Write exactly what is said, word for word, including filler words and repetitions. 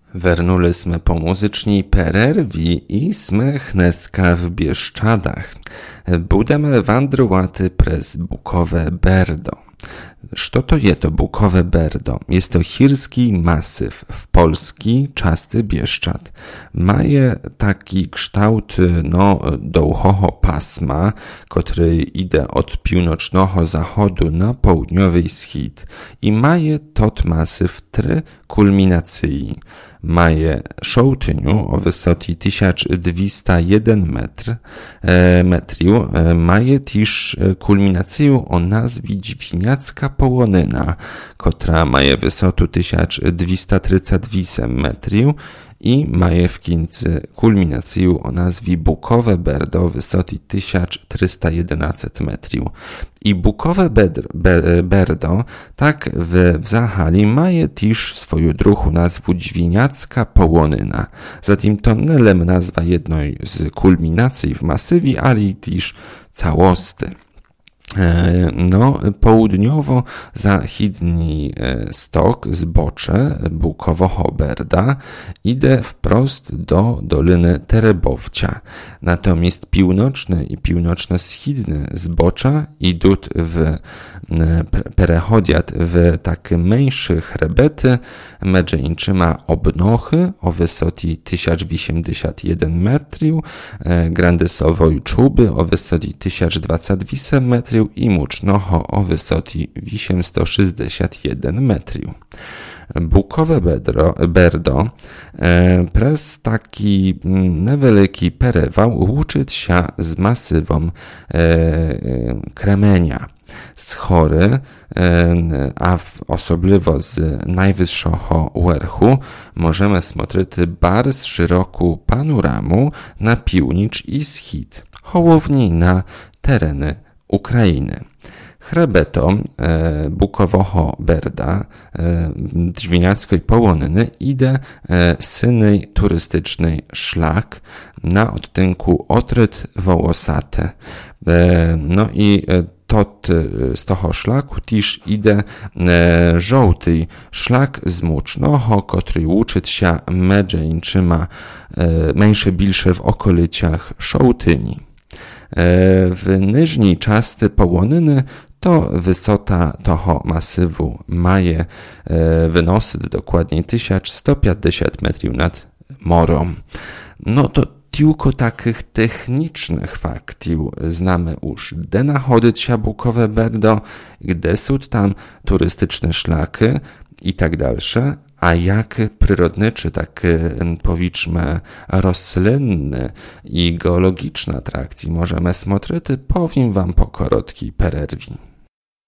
Wernuli sme po muzycznej pererwi i sme chneska w Bieszczadach. Budeme wandrowaty przez Bukowe Berdo. Co to je to Bukowe Berdo? Jest to chirski masyw w polski czasty Bieszczad. Maje taki kształt no, dołhoho pasma, który idzie od północnego zachodu na południowy wschód i maje tot masyw trzy kulminacji. Maje szołtyniu o wysokości tysiąc dwieście jeden metr, e, metriu, e, maje też kulminację o nazwie Dźwiniacka Połonyna, która maje wysokość tysiąc dwieście trzydzieści osiem metriu i maje w końcu kulminację o nazwie Bukowe Berdo o wysokości tysiąc trzysta jedenaście metriu. I Bukowe Bedr, be, Berdo, tak w, w Zahali, maje też swoją druhą nazwę Dźwiniacka Połonyna. Zatem to nie nazwa jednej z kulminacji w masywie, ale też całosty. No, południowo-zachidni stok, zbocze Bukowoho Berda idzie wprost do Doliny Terebowcia. Natomiast północny i północno-wschidny zbocza idą w perechodziat w takie mniejsze chrebety, między innymi Obnochy o wysokości tysiąc osiemdziesiąt jeden metriów, Grandysowej Czuby o wysokości tysiąc dwadzieścia osiem metriów i Mucznoho o wysokości osiemset sześćdziesiąt jeden metriów. Bukowe Bedro, Berdo e, przez taki niewielki perewał łuczyć się z masywą e, e, kremenia. Z chory, e, a w, osobliwo z najwyższego werchu możemy smotrzyć bardzo szeroką panoramę na półnicz i wschód, hołowni na tereny Ukrainy. Chrebeto e, Bukowoho Berda, e, Dźwiniackiej Połonyny idzie e, synej turystycznej szlak na odtynku Otryt Wołosate. E, no i e, tot z toho szlaku też idzie e, żółty szlak z Mucznoho, który łuczyć się między innymi e, mniejsze bilsze w okolicach Szołtyni. W niżniej czasty Połonyny to wysota toho masywu maje wynosy dokładnie tysiąc sto pięćdziesiąt metrów nad morem. No to tylko takich technicznych faktów znamy już, gdzie nachodzić się Bukowe Berdo, gdzie są tam turystyczne szlaki i tak dalsze. A jak przyrodniczy, tak powiedzmy roślinny i geologiczny atrakcji możemy smotrzyć, powiem wam po krótkiej przerwie.